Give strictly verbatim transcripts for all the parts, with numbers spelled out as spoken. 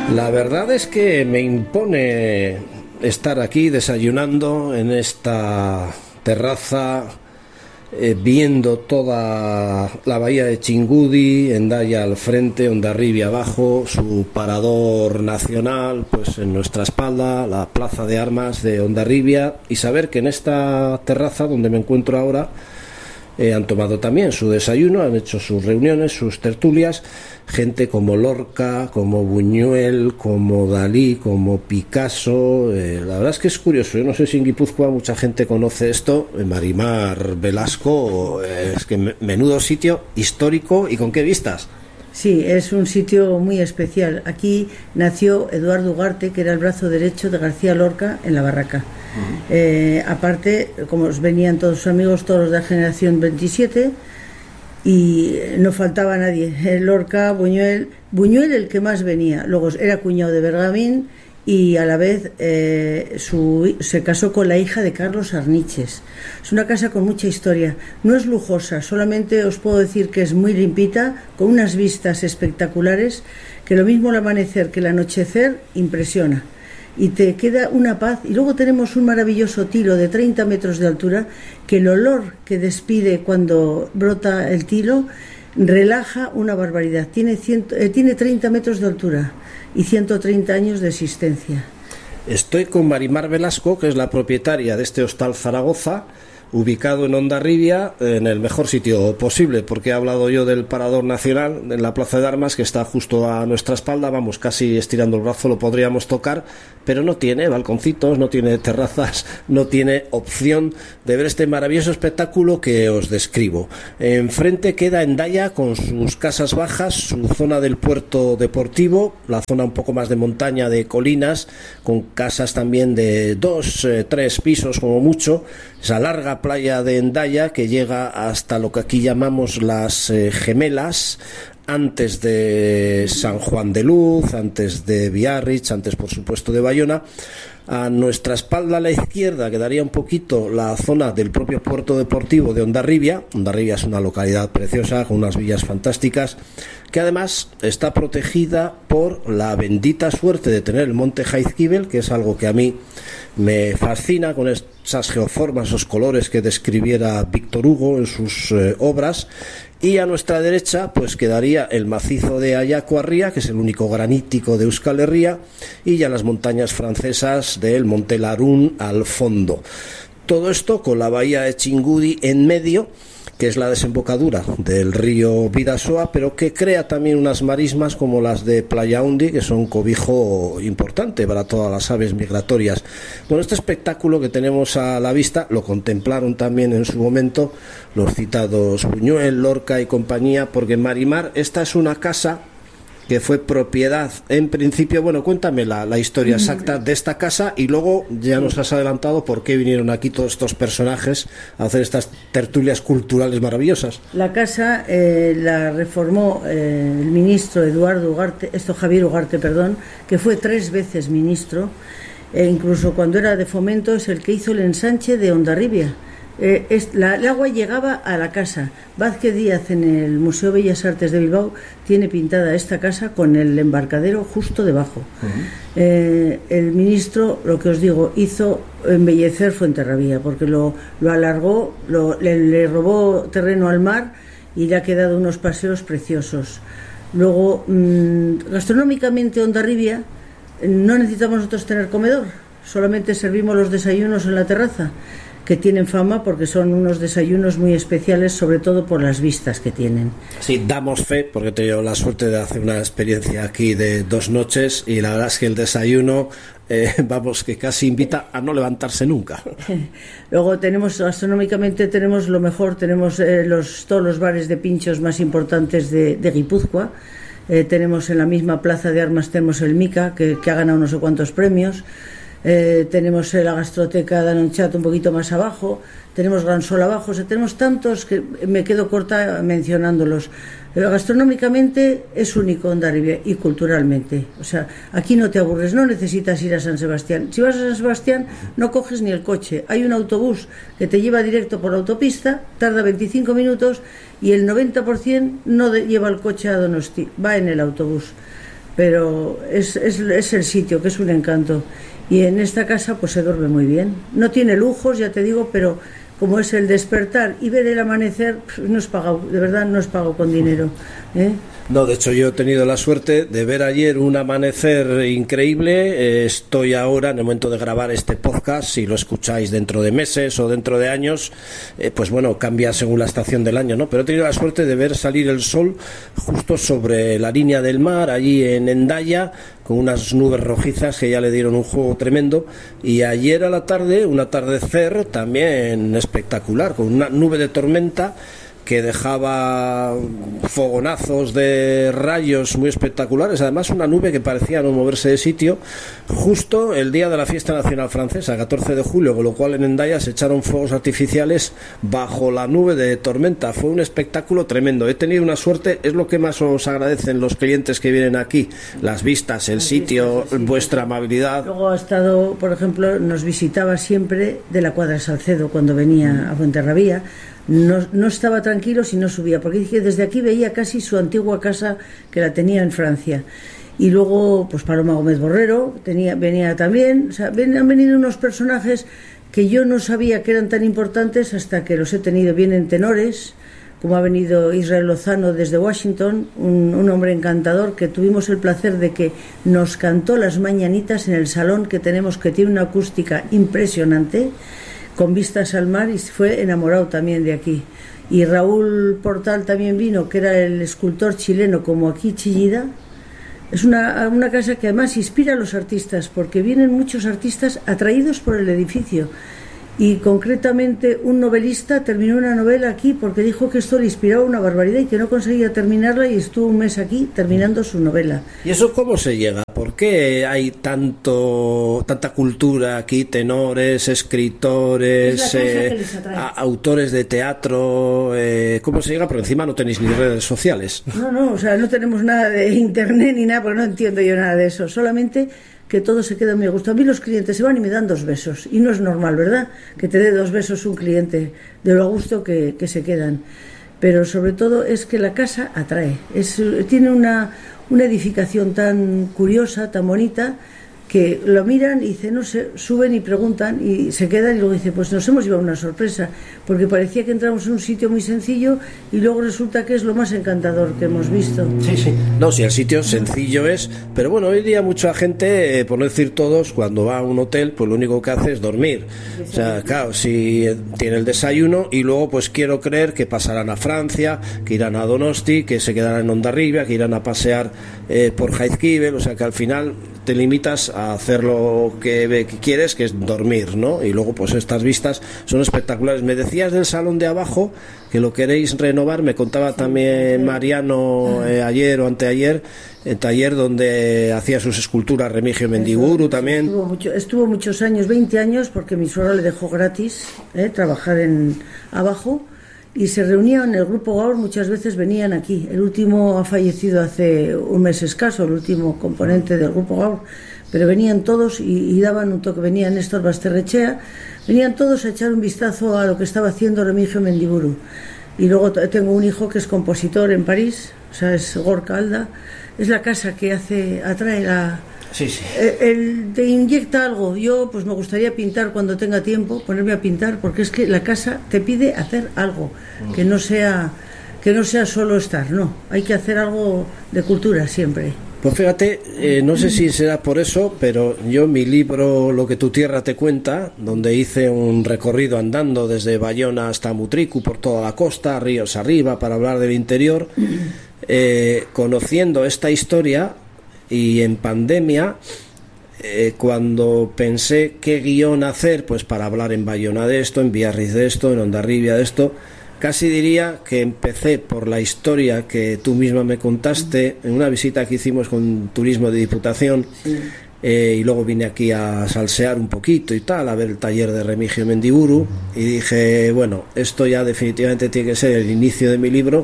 La verdad es que me impone estar aquí desayunando en esta terraza, eh, viendo toda la bahía de Chingudi, Hendaya al frente, Hondarribia abajo, su parador nacional pues en nuestra espalda, la plaza de armas de Hondarribia, y saber que en esta terraza donde me encuentro ahora eh, han tomado también su desayuno, han hecho sus reuniones, sus tertulias, gente como Lorca, como Buñuel, como Dalí, como Picasso. Eh, la verdad es que es curioso. Yo no sé si en Guipúzcoa mucha gente conoce esto. Marimar Velasco, eh, es que menudo sitio histórico, y con qué vistas. Sí, es un sitio muy especial. Aquí nació Eduardo Ugarte, que era el brazo derecho de García Lorca en la Barraca. Uh-huh. eh, aparte, como venían todos sus amigos, todos los de la generación veintisiete, y no faltaba nadie. Lorca, Buñuel, Buñuel el que más venía. Luego era cuñado de Bergamín y a la vez eh, su, se casó con la hija de Carlos Arniches. Es una casa con mucha historia. No es lujosa, solamente os puedo decir que es muy limpita, con unas vistas espectaculares, que lo mismo el amanecer que el anochecer impresiona. Y te queda una paz. Y luego tenemos un maravilloso tilo de treinta metros de altura, que el olor que despide cuando brota el tilo relaja una barbaridad. Tiene, ciento, eh, tiene treinta metros de altura y ciento treinta años de existencia. Estoy con Marimar Velasco, que es la propietaria de este hostal Zaragoza, ubicado en Hondarribia, en el mejor sitio posible, porque he hablado yo del Parador Nacional, en la Plaza de Armas, que está justo a nuestra espalda, vamos, casi estirando el brazo lo podríamos tocar, pero no tiene balconcitos, no tiene terrazas, no tiene opción de ver este maravilloso espectáculo que os describo. Enfrente queda Hendaya con sus casas bajas, su zona del puerto deportivo, la zona un poco más de montaña, de colinas, con casas también de dos, eh, tres pisos como mucho, esa larga playa de Hendaya que llega hasta lo que aquí llamamos las eh, Gemelas, antes de San Juan de Luz, antes de Biarritz, antes por supuesto de Bayona. A nuestra espalda a la izquierda quedaría un poquito la zona del propio puerto deportivo de Hondarribia. Hondarribia es una localidad preciosa con unas villas fantásticas, que además está protegida por la bendita suerte de tener el monte Jaizkibel, que es algo que a mí me fascina, con esas geoformas, esos colores que describiera Víctor Hugo en sus eh, obras. Y a nuestra derecha pues quedaría el macizo de Ayacuarría, que es el único granítico de Euskal Herria, y ya las montañas francesas del Monte Larún al fondo. Todo esto con la bahía de Chingudi en medio, que es la desembocadura del río Bidasoa, pero que crea también unas marismas como las de Playa Undi, que son cobijo importante para todas las aves migratorias. Bueno, este espectáculo que tenemos a la vista lo contemplaron también en su momento los citados Buñuel, Lorca y compañía, porque Marimar, esta es una casa que fue propiedad en principio. Bueno, cuéntame la, la historia exacta de esta casa, y luego ya nos has adelantado por qué vinieron aquí todos estos personajes a hacer estas tertulias culturales maravillosas. La casa eh, la reformó eh, el ministro Eduardo Ugarte, esto Javier Ugarte, perdón, que fue tres veces ministro, e incluso cuando era de Fomento es el que hizo el ensanche de Hondarribia. Eh, es, la, el agua llegaba a la casa. Vázquez Díaz, en el Museo Bellas Artes de Bilbao, tiene pintada esta casa con el embarcadero justo debajo. Uh-huh. eh, el ministro, lo que os digo, hizo embellecer Fuenterrabía, porque lo, lo alargó, lo, le, le robó terreno al mar y le ha quedado unos paseos preciosos. Luego, mmm, gastronómicamente, Hondarribia, no necesitamos nosotros tener comedor, solamente servimos los desayunos en la terraza, que tienen fama porque son unos desayunos muy especiales, sobre todo por las vistas que tienen. Sí, damos fe, porque he tenido la suerte de hacer una experiencia aquí de dos noches, y la verdad es que el desayuno, eh, vamos, que casi invita a no levantarse nunca. Luego tenemos, gastronómicamente tenemos lo mejor, tenemos eh, los, todos los bares de pinchos más importantes de, de Guipúzcoa. Eh, tenemos en la misma plaza de armas, tenemos el Mica, que, que ha ganado no sé cuántos premios. Eh, tenemos la gastroteca de Anonchat un poquito más abajo, tenemos Gran Sol abajo, o sea, tenemos tantos que me quedo corta mencionándolos. Pero gastronómicamente es único Hondarribia, y culturalmente, o sea, aquí no te aburres, no necesitas ir a San Sebastián. Si vas a San Sebastián no coges ni el coche, hay un autobús que te lleva directo por la autopista, tarda veinticinco minutos, y el noventa por ciento no de, lleva el coche a Donosti, va en el autobús. pero es, es, es el sitio, que es un encanto. Y en esta casa pues se duerme muy bien. No tiene lujos, ya te digo, pero como es el despertar y ver el amanecer, no es pagado, de verdad no es pago con dinero, ¿eh? No, de hecho yo he tenido la suerte de ver ayer un amanecer increíble. Eh, estoy ahora, en el momento de grabar este podcast, si lo escucháis dentro de meses o dentro de años, eh, pues bueno, cambia según la estación del año, ¿no? Pero he tenido la suerte de ver salir el sol justo sobre la línea del mar, allí en Hendaya, con unas nubes rojizas que ya le dieron un juego tremendo. Y ayer a la tarde, un atardecer también espectacular, con una nube de tormenta que dejaba fogonazos de rayos muy espectaculares, además una nube que parecía no moverse de sitio, justo el día de la fiesta nacional francesa, catorce de julio, con lo cual en Hendaya se echaron fuegos artificiales bajo la nube de tormenta. Fue un espectáculo tremendo. He tenido una suerte, es lo que más os agradecen los clientes que vienen aquí, las vistas, el sitio, vuestra amabilidad. Luego ha estado, por ejemplo, nos visitaba siempre de la Cuadra Salcedo cuando venía a Fuenterrabía. No, no estaba tranquilo si no subía, porque dije, desde aquí veía casi su antigua casa que la tenía en Francia. Y luego, pues Paloma Gómez Borrero tenía, venía también. O sea, ven, han venido unos personajes que yo no sabía que eran tan importantes hasta que los he tenido. Vienen tenores, como ha venido Israel Lozano desde Washington, un, un hombre encantador que tuvimos el placer de que nos cantó las mañanitas en el salón que tenemos, que tiene una acústica impresionante, con vistas al mar, y fue enamorado también de aquí. Y Raúl Portal también vino, que era el escultor chileno, como aquí Chillida. Es una, una casa que además inspira a los artistas, porque vienen muchos artistas atraídos por el edificio. Y concretamente un novelista terminó una novela aquí porque dijo que esto le inspiraba una barbaridad y que no conseguía terminarla, y estuvo un mes aquí terminando su novela. ¿Y eso cómo se llega? ¿Por qué hay tanto tanta cultura aquí, tenores, escritores, eh, a, autores de teatro? Eh, ¿Cómo se llega? Porque encima no tenéis ni redes sociales. No, no, o sea, no tenemos nada de internet ni nada, porque no entiendo yo nada de eso. Solamente que todo se queda muy a gusto. A mí los clientes se van y me dan dos besos, y no es normal, ¿verdad?, que te dé dos besos un cliente, de lo a gusto que, que se quedan. Pero sobre todo es que la casa atrae, es, tiene una, una edificación tan curiosa, tan bonita, que lo miran y dicen, no sé, suben y preguntan y se quedan, y luego dicen, pues nos hemos llevado una sorpresa, porque parecía que entramos en un sitio muy sencillo y luego resulta que es lo más encantador que hemos visto. Sí, sí. No, si el sitio sencillo es, pero bueno, hoy día mucha gente, eh, por no decir todos, cuando va a un hotel, pues lo único que hace es dormir. O sea, claro, si tiene el desayuno y luego pues quiero creer que pasarán a Francia, que irán a Donosti, que se quedarán en Hondarribia, que irán a pasear eh, por Jaizkibel, o sea que al final te limitas a hacer lo que, que quieres, que es dormir, ¿no? Y luego pues estas vistas son espectaculares. Me decías del salón de abajo que lo queréis renovar, me contaba también Mariano eh, ayer o anteayer, el taller donde hacía sus esculturas Remigio Mendiburu también. Estuvo, mucho, estuvo muchos años, veinte años, porque mi suegro le dejó gratis eh, trabajar en abajo, y se reunían, el grupo Gaur muchas veces venían aquí. El último ha fallecido hace un mes escaso, el último componente del grupo Gaur, pero venían todos y, y daban un toque. Venía Néstor Basterrechea, venían todos a echar un vistazo a lo que estaba haciendo Remigio Mendiburu. Y luego tengo un hijo que es compositor en París, o sea, es Gorka Alda. Es la casa que hace, atrae la... Sí, sí. El, te inyecta algo. Yo pues me gustaría pintar cuando tenga tiempo, ponerme a pintar, porque es que la casa te pide hacer algo, mm. que no sea que no sea solo estar, no, hay que hacer algo de cultura siempre. Pues fíjate, eh, no sé si será por eso, pero yo mi libro Lo que tu tierra te cuenta, donde hice un recorrido andando desde Bayona hasta Mutriku por toda la costa, ríos arriba, para hablar del interior, eh, conociendo esta historia. Y en pandemia, eh, cuando pensé qué guión hacer, pues para hablar en Bayona de esto, en Biarritz de esto, en Hondarribia de esto, casi diría que empecé por la historia que tú misma me contaste en una visita que hicimos con Turismo de Diputación, sí. eh, y luego vine aquí a salsear un poquito y tal, a ver el taller de Remigio Mendiburu, y dije, bueno, esto ya definitivamente tiene que ser el inicio de mi libro,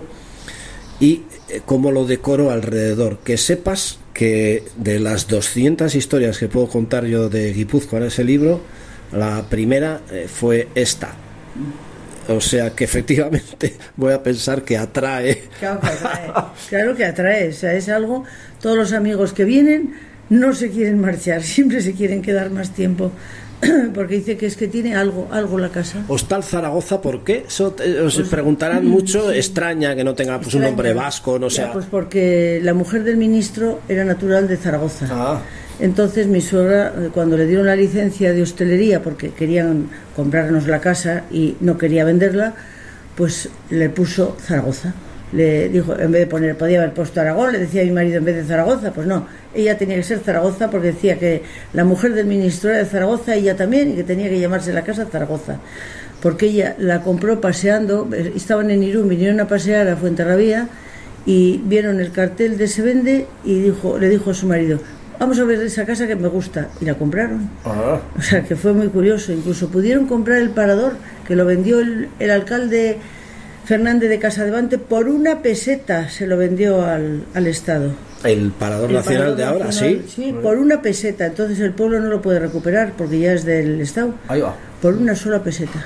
y eh, cómo lo decoro alrededor, que sepas que de las doscientas historias que puedo contar yo de Guipúzcoa en ese libro, la primera eh, fue esta. O sea que efectivamente voy a pensar que atrae. Claro que atrae, claro que atrae. O sea, es algo, todos los amigos que vienen no se quieren marchar, siempre se quieren quedar más tiempo. Porque dice que es que tiene algo, algo la casa. Hostal Zaragoza, ¿por qué? Eso te, os pues, preguntarán mucho, sí. Extraña que no tenga pues, un nombre vasco, no sé. Ya, pues porque la mujer del ministro era natural de Zaragoza. Ah. Entonces mi suegra, cuando le dieron la licencia de hostelería, porque querían comprarnos la casa y no quería venderla, pues le puso Zaragoza. Le dijo, en vez de poner, podía haber puesto Aragón, le decía a mi marido en vez de Zaragoza, pues no, ella tenía que ser Zaragoza porque decía que la mujer del ministro era de Zaragoza, ella también, y que tenía que llamarse la casa Zaragoza, porque ella la compró paseando, estaban en Irún, vinieron a pasear a Fuenterrabía y vieron el cartel de se vende y dijo, le dijo a su marido, vamos a ver esa casa que me gusta, y la compraron. Ah. O sea que fue muy curioso, incluso pudieron comprar el parador que lo vendió el, el alcalde Fernández de Casadevante por una peseta, se lo vendió al, al Estado. El parador el nacional parador de ahora, nacional, sí. Sí, por una peseta. Entonces el pueblo no lo puede recuperar porque ya es del Estado. Ahí va. Por una sola peseta.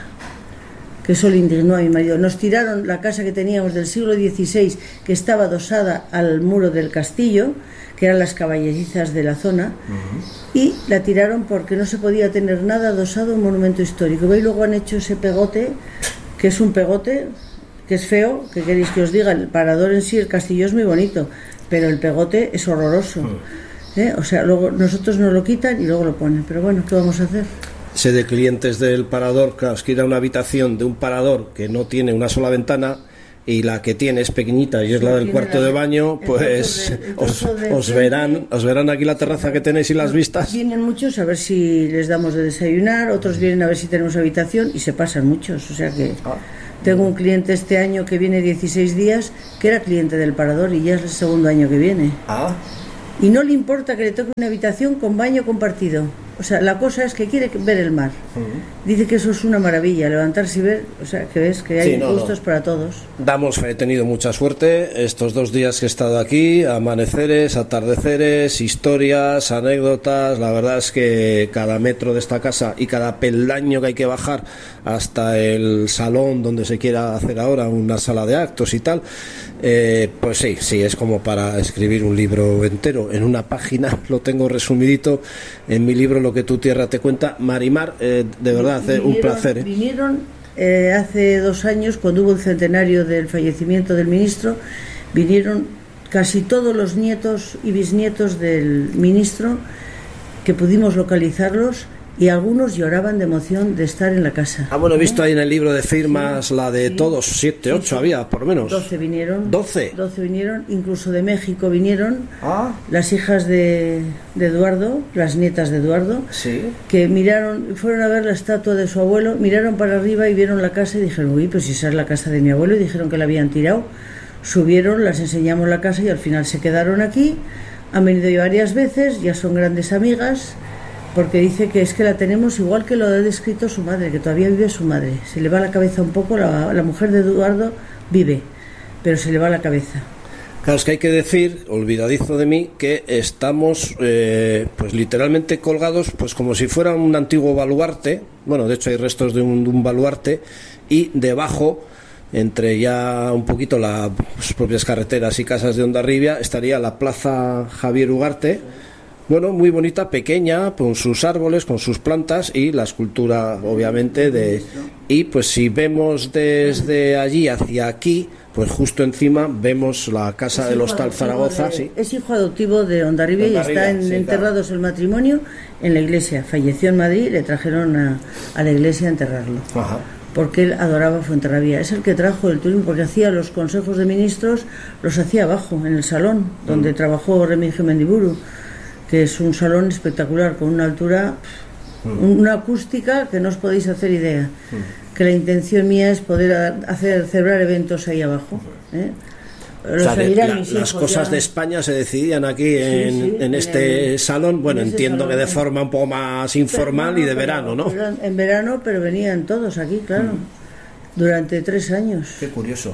Que eso le indignó a mi marido. Nos tiraron la casa que teníamos del siglo dieciséis, que estaba adosada al muro del castillo, que eran las caballerizas de la zona, uh-huh. Y la tiraron porque no se podía tener nada adosado a un monumento histórico. Y luego han hecho ese pegote, que es un pegote que es feo, que queréis que os diga, el parador en sí, el castillo es muy bonito, pero el pegote es horroroso. ¿Eh? O sea, luego nosotros nos lo quitan y luego lo ponen, pero bueno, ¿qué vamos a hacer? Sé de clientes del parador, claro, es que ir a una habitación de un parador que no tiene una sola ventana y la que tiene es pequeñita y es la del cuarto de baño, pues os, os verán os verán aquí la terraza que tenéis y las vistas. Vienen muchos a ver si les damos de desayunar, otros vienen a ver si tenemos habitación y se pasan muchos, o sea que... Ah. Tengo un cliente este año que viene dieciséis días, que era cliente del parador y ya es el segundo año que viene. Ah. Y no le importa que le toque una habitación con baño compartido. O sea, la cosa es que quiere ver el mar. Uh-huh. Dice que eso es una maravilla, levantarse y ver, o sea, que ves que hay sí, no, gustos no. para todos. Damos, he tenido mucha suerte estos dos días que he estado aquí, amaneceres, atardeceres, historias, anécdotas. La verdad es que cada metro de esta casa y cada peldaño que hay que bajar hasta el salón donde se quiera hacer ahora una sala de actos y tal, eh, pues sí, sí, es como para escribir un libro entero. En una página lo tengo resumidito en mi libro Lo que tu tierra te cuenta. Marimar, eh, de verdad, eh, un placer. ¿eh? Vinieron eh, hace dos años, cuando hubo el centenario del fallecimiento del ministro, vinieron casi todos los nietos y bisnietos del ministro, que pudimos localizarlos, y algunos lloraban de emoción de estar en la casa. Ah, bueno, he visto ahí en el libro de firmas sí, la de sí, todos, siete, ocho sí, sí. había, por lo menos. Doce vinieron. ¿Doce? Doce vinieron, incluso de México vinieron, ah. las hijas de, de Eduardo, las nietas de Eduardo, sí. que miraron, fueron a ver la estatua de su abuelo, miraron para arriba y vieron la casa y dijeron, uy, pues esa es la casa de mi abuelo, y dijeron que la habían tirado. Subieron, las enseñamos la casa y al final se quedaron aquí, han venido ya varias veces, ya son grandes amigas, porque dice que es que la tenemos igual que lo ha descrito su madre, que todavía vive su madre. Se le va la cabeza un poco, la, la mujer de Eduardo vive, pero se le va la cabeza. Claro, es que hay que decir, olvidadizo de mí, que estamos eh, pues literalmente colgados pues como si fuera un antiguo baluarte. Bueno, de hecho hay restos de un, de un baluarte, y debajo, entre ya un poquito las pues, propias carreteras y casas de Hondarribia, estaría la Plaza Javier Ugarte. Bueno, muy bonita, pequeña, con sus árboles, con sus plantas y la escultura, obviamente, de... Y pues si vemos desde allí hacia aquí, pues justo encima vemos la casa del Hostal Zaragoza. De, sí. Es hijo adoptivo de Hondarribia y está en, sí, enterrados claro. el matrimonio en la iglesia. Falleció en Madrid y le trajeron a, a la iglesia a enterrarlo. Ajá. Porque él adoraba Fuenterrabía. Es el que trajo el turismo, porque hacía los consejos de ministros, los hacía abajo, en el salón, donde mm. trabajó Remigio Mendiburu, que es un salón espectacular, con una altura, mm. una acústica que no os podéis hacer idea. Mm. Que la intención mía es poder hacer celebrar eventos ahí abajo. ¿eh? O sea, que la, las cosas ya... de España se decidían aquí en, sí, sí, en este en, salón. Bueno, entiendo salón, que de forma un poco más informal no, y de pero, verano, ¿no? En verano, pero venían todos aquí, claro, mm. durante tres años. Qué curioso.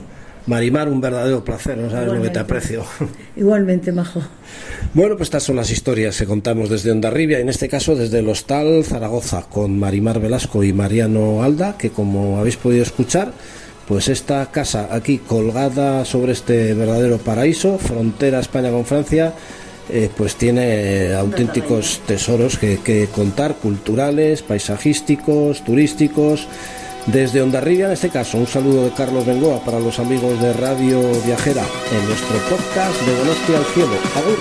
Marimar, un verdadero placer, no sabes Igualmente. Lo que te aprecio. Igualmente, Majo. Bueno, pues estas son las historias que contamos desde Hondarribia, en este caso desde el Hostal Zaragoza, con Marimar Velasco y Mariano Alda, que como habéis podido escuchar, pues esta casa aquí colgada sobre este verdadero paraíso, frontera España con Francia, eh, pues tiene auténticos tesoros que, que contar, culturales, paisajísticos, turísticos. Desde Hondarribia, en este caso, un saludo de Carlos Bengoa para los amigos de Radio Viajera en nuestro podcast de Donostia al Cielo. Agur.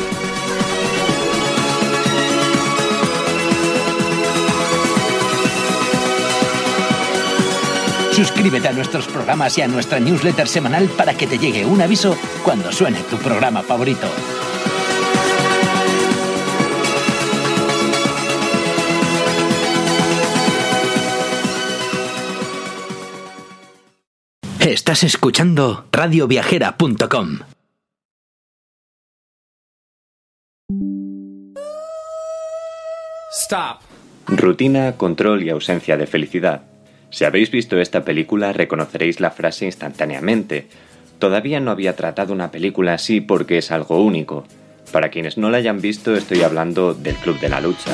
Suscríbete a nuestros programas y a nuestra newsletter semanal para que te llegue un aviso cuando suene tu programa favorito. Estás escuchando radio viajera punto com. Stop. Rutina, control y ausencia de felicidad. Si habéis visto esta película, reconoceréis la frase instantáneamente. Todavía no había tratado una película así porque es algo único. Para quienes no la hayan visto, estoy hablando del Club de la Lucha.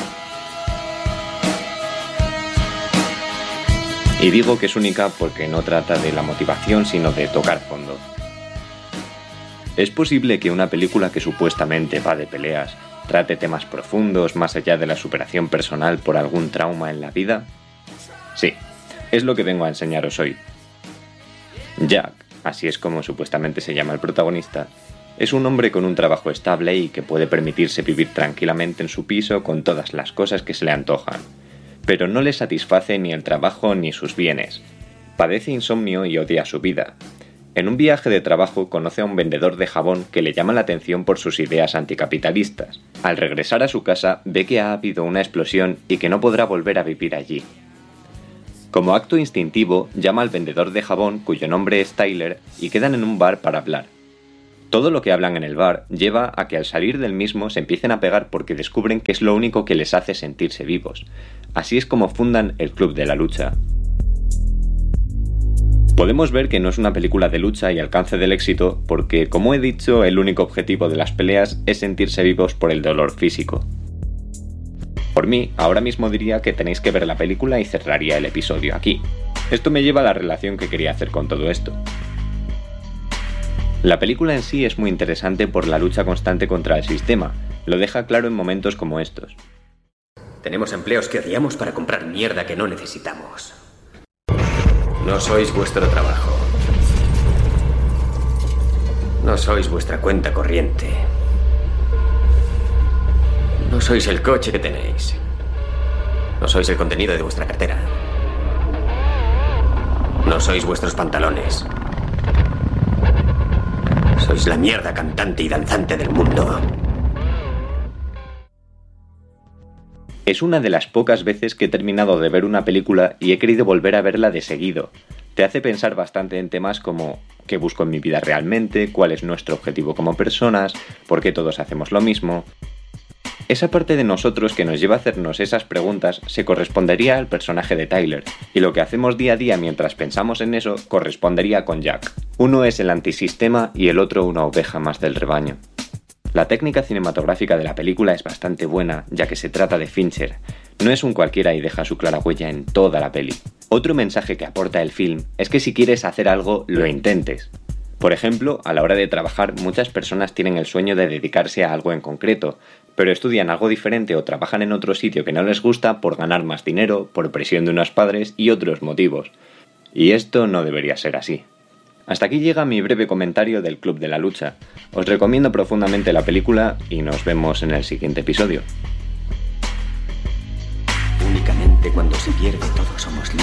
Y digo que es única porque no trata de la motivación, sino de tocar fondo. ¿Es posible que una película que supuestamente va de peleas trate temas profundos más allá de la superación personal por algún trauma en la vida? Sí, es lo que vengo a enseñaros hoy. Jack, así es como supuestamente se llama el protagonista, es un hombre con un trabajo estable y que puede permitirse vivir tranquilamente en su piso con todas las cosas que se le antojan. Pero no le satisface ni el trabajo ni sus bienes. Padece insomnio y odia su vida. En un viaje de trabajo conoce a un vendedor de jabón que le llama la atención por sus ideas anticapitalistas. Al regresar a su casa ve que ha habido una explosión y que no podrá volver a vivir allí. Como acto instintivo, llama al vendedor de jabón, cuyo nombre es Tyler, y quedan en un bar para hablar. Todo lo que hablan en el bar lleva a que al salir del mismo se empiecen a pegar porque descubren que es lo único que les hace sentirse vivos. Así es como fundan el Club de la Lucha. Podemos ver que no es una película de lucha y alcance del éxito porque, como he dicho, el único objetivo de las peleas es sentirse vivos por el dolor físico. Por mí, ahora mismo diría que tenéis que ver la película y cerraría el episodio aquí. Esto me lleva a la relación que quería hacer con todo esto. La película en sí es muy interesante por la lucha constante contra el sistema, lo deja claro en momentos como estos. Tenemos empleos que odiamos para comprar mierda que no necesitamos. No sois vuestro trabajo. No sois vuestra cuenta corriente. No sois el coche que tenéis. No sois el contenido de vuestra cartera. No sois vuestros pantalones. Sois la mierda cantante y danzante del mundo. Es una de las pocas veces que he terminado de ver una película y he querido volver a verla de seguido. Te hace pensar bastante en temas como ¿qué busco en mi vida realmente? ¿Cuál es nuestro objetivo como personas? ¿Por qué todos hacemos lo mismo? Esa parte de nosotros que nos lleva a hacernos esas preguntas se correspondería al personaje de Tyler, y lo que hacemos día a día mientras pensamos en eso correspondería con Jack. Uno es el antisistema y el otro una oveja más del rebaño. La técnica cinematográfica de la película es bastante buena, ya que se trata de Fincher. No es un cualquiera y deja su clara huella en toda la peli. Otro mensaje que aporta el film es que si quieres hacer algo, lo intentes. Por ejemplo, a la hora de trabajar, muchas personas tienen el sueño de dedicarse a algo en concreto, pero estudian algo diferente o trabajan en otro sitio que no les gusta por ganar más dinero, por presión de unos padres y otros motivos. Y esto no debería ser así. Hasta aquí llega mi breve comentario del Club de la Lucha. Os recomiendo profundamente la película y nos vemos en el siguiente episodio. Únicamente cuando se pierde todo somos libres.